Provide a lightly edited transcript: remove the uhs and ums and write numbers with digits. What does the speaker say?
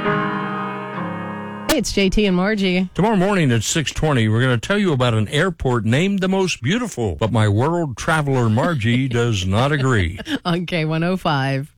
Hey, it's JT and Margie. Tomorrow morning at 6:20, we're going to tell you about an airport named the most beautiful, but my world traveler Margie does not agree. On K105.